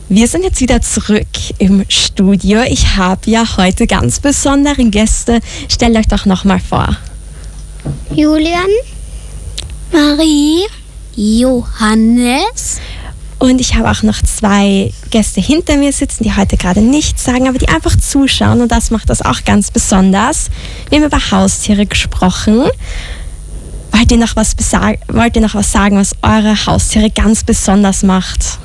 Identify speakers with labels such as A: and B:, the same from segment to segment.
A: Wir sind jetzt wieder zurück im Studio. Ich habe ja heute ganz besondere Gäste. Stellt euch doch nochmal vor.
B: Julian,
C: Marie, Johannes.
A: Und ich habe auch noch 2 Gäste hinter mir sitzen, die heute gerade nichts sagen, aber die einfach zuschauen. Und das macht das auch ganz besonders. Wir haben über Haustiere gesprochen. Wollt ihr noch was sagen, was eure Haustiere ganz besonders macht?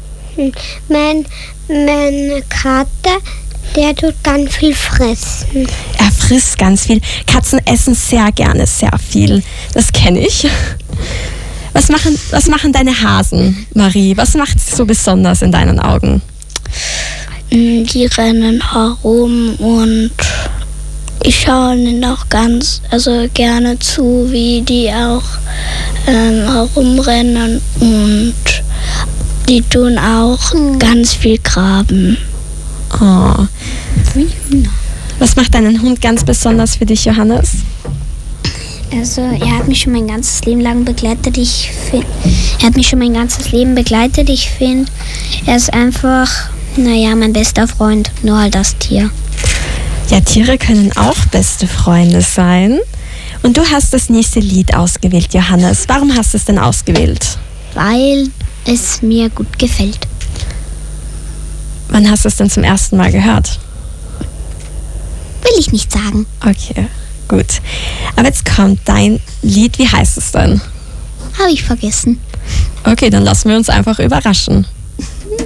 B: mein Kater, der tut ganz viel fressen.
A: Er frisst ganz viel. Katzen essen sehr gerne sehr viel. Das kenne ich. Was machen deine Hasen, Marie? Was macht sie so besonders in deinen Augen?
C: Die rennen herum und ich schaue ihnen auch gerne zu, wie die auch herumrennen, und die tun auch ganz viel graben.
A: Oh. Was macht deinen Hund ganz besonders für dich, Johannes?
D: Also er hat mich schon mein ganzes Leben lang begleitet. Ich finde, er ist einfach, mein bester Freund, nur halt das Tier.
A: Ja, Tiere können auch beste Freunde sein. Und du hast das nächste Lied ausgewählt, Johannes. Warum hast du es denn ausgewählt?
D: Weil es mir gut gefällt.
A: Wann hast du es denn zum ersten Mal gehört?
D: Will ich nicht sagen.
A: Okay, gut. Aber jetzt kommt dein Lied. Wie heißt es denn?
D: Habe ich vergessen.
A: Okay, dann lassen wir uns einfach überraschen.